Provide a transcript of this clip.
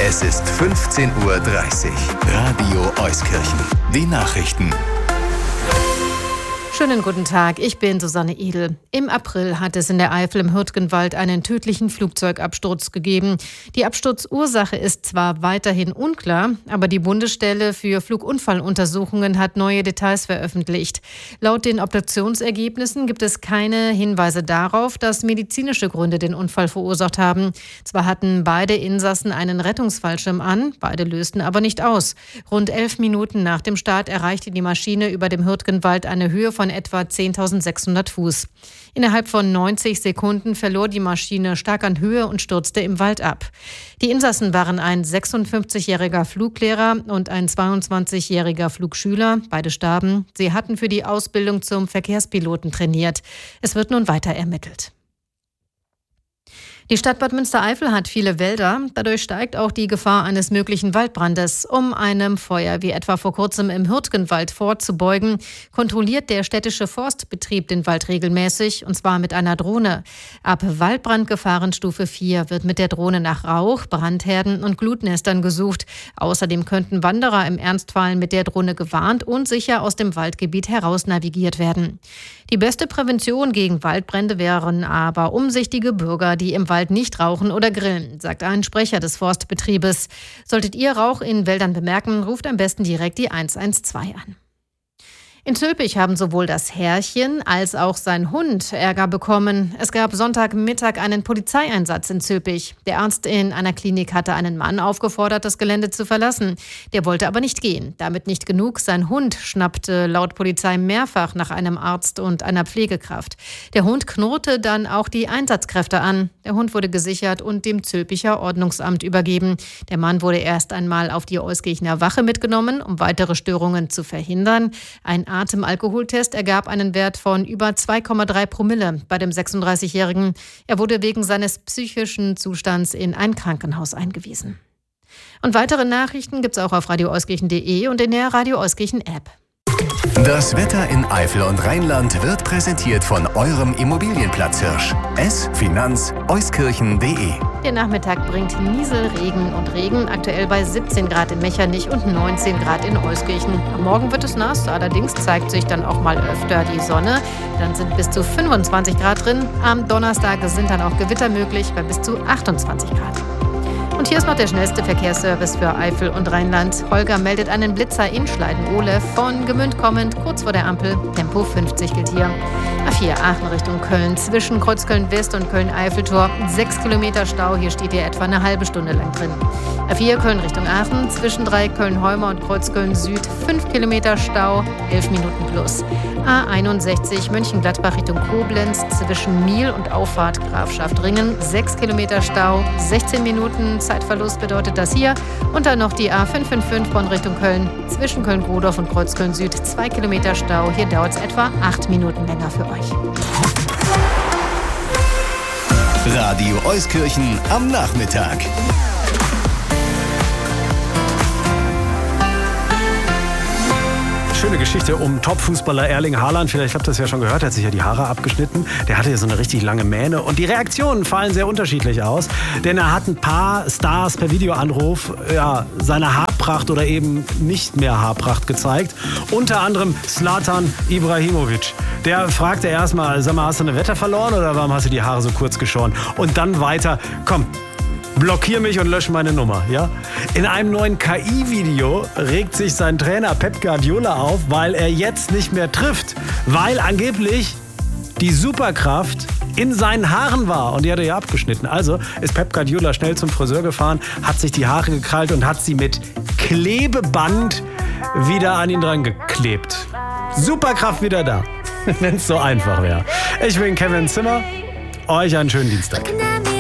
Es ist 15:30 Uhr. Radio Euskirchen. Die Nachrichten. Schönen guten Tag, ich bin Susanne Edel. Im April hat es in der Eifel im Hürtgenwald einen tödlichen Flugzeugabsturz gegeben. Die Absturzursache ist zwar weiterhin unklar, aber die Bundesstelle für Flugunfalluntersuchungen hat neue Details veröffentlicht. Laut den Obduktionsergebnissen gibt es keine Hinweise darauf, dass medizinische Gründe den Unfall verursacht haben. Zwar hatten beide Insassen einen Rettungsfallschirm an, beide lösten aber nicht aus. Rund 11 Minuten nach dem Start erreichte die Maschine über dem Hürtgenwald eine Höhe von etwa 10.600 Fuß. Innerhalb von 90 Sekunden verlor die Maschine stark an Höhe und stürzte im Wald ab. Die Insassen waren ein 56-jähriger Fluglehrer und ein 22-jähriger Flugschüler. Beide starben. Sie hatten für die Ausbildung zum Verkehrspiloten trainiert. Es wird nun weiter ermittelt. Die Stadt Bad Münstereifel hat viele Wälder. Dadurch steigt auch die Gefahr eines möglichen Waldbrandes. Um einem Feuer wie etwa vor kurzem im Hürtgenwald vorzubeugen, kontrolliert der städtische Forstbetrieb den Wald regelmäßig, und zwar mit einer Drohne. Ab Waldbrandgefahrenstufe 4 wird mit der Drohne nach Rauch, Brandherden und Glutnestern gesucht. Außerdem könnten Wanderer im Ernstfall mit der Drohne gewarnt und sicher aus dem Waldgebiet heraus navigiert werden. Die beste Prävention gegen Waldbrände wären aber umsichtige Bürger, die im Wald nicht rauchen oder grillen, sagt ein Sprecher des Forstbetriebes. Solltet ihr Rauch in Wäldern bemerken, ruft am besten direkt die 112 an. In Zülpich haben sowohl das Herrchen als auch sein Hund Ärger bekommen. Es gab Sonntagmittag einen Polizeieinsatz in Zülpich. Der Arzt in einer Klinik hatte einen Mann aufgefordert, das Gelände zu verlassen. Der wollte aber nicht gehen. Damit nicht genug. Sein Hund schnappte laut Polizei mehrfach nach einem Arzt und einer Pflegekraft. Der Hund knurrte dann auch die Einsatzkräfte an. Der Hund wurde gesichert und dem Zülpicher Ordnungsamt übergeben. Der Mann wurde erst einmal auf die Euskirchener Wache mitgenommen, um weitere Störungen zu verhindern. Ein Atemalkoholtest ergab einen Wert von über 2,3 Promille bei dem 36-Jährigen. Er wurde wegen seines psychischen Zustands in ein Krankenhaus eingewiesen. Und weitere Nachrichten gibt's auch auf radioeuskirchen.de und in der Radio Euskirchen App. Das Wetter in Eifel und Rheinland wird präsentiert von eurem Immobilienplatzhirsch. Finanz Euskirchen.de. Der Nachmittag bringt Nieselregen und Regen, aktuell bei 17 Grad in Mechernich und 19 Grad in Euskirchen. Am Morgen wird es nass, allerdings zeigt sich dann auch mal öfter die Sonne. Dann sind bis zu 25 Grad drin. Am Donnerstag sind dann auch Gewitter möglich bei bis zu 28 Grad. Und hier ist noch der schnellste Verkehrsservice für Eifel und Rheinland. Holger meldet einen Blitzer in Schleiden-Ohle von Gemünd kommend, kurz vor der Ampel. Tempo 50 gilt hier. A4 Aachen Richtung Köln, zwischen Kreuzköln-West und Köln-Eiffeltor. 6 Kilometer Stau, hier steht ihr etwa eine halbe Stunde lang drin. A4 Köln Richtung Aachen, zwischen 3 Köln-Heumer und Kreuzköln-Süd. 5 Kilometer Stau, 11 Minuten plus. A61 Mönchengladbach Richtung Koblenz, zwischen Miel und Auffahrt Grafschaft-Ringen. 6 Kilometer Stau, 16 Minuten Zeitverlust bedeutet das hier. Und dann noch die A555 Bonn Richtung Köln, zwischen Köln-Godorf und Kreuzköln-Süd. 2 Kilometer Stau, hier dauert es etwa 8 Minuten länger für euch. Radio Euskirchen am Nachmittag. Schöne Geschichte um Top-Fußballer Erling Haaland. Vielleicht habt ihr das ja schon gehört, er hat sich ja die Haare abgeschnitten. Der hatte ja so eine richtig lange Mähne und die Reaktionen fallen sehr unterschiedlich aus. Denn er hat ein paar Stars per Videoanruf seine Haarpracht oder eben nicht mehr Haarpracht gezeigt. Unter anderem Zlatan Ibrahimovic. Der fragte erstmal, sag mal, hast du eine Wette verloren oder warum hast du die Haare so kurz geschoren? Und dann weiter, komm, blockier mich und lösch meine Nummer, ja? In einem neuen KI-Video regt sich sein Trainer Pep Guardiola auf, weil er jetzt nicht mehr trifft, weil angeblich die Superkraft in seinen Haaren war und die hat er ja abgeschnitten. Also ist Pep Guardiola schnell zum Friseur gefahren, hat sich die Haare gekrallt und hat sie mit Klebeband wieder an ihn dran geklebt. Superkraft wieder da, wenn es so einfach wäre. Ich bin Kevin Zimmer, euch einen schönen Dienstag.